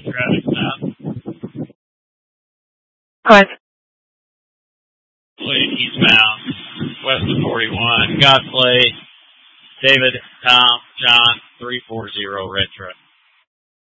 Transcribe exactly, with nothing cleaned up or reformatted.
traffic stop. Alright. Leading eastbound, west of forty-one. Godsley, David, Tom, John, three four zero, red truck.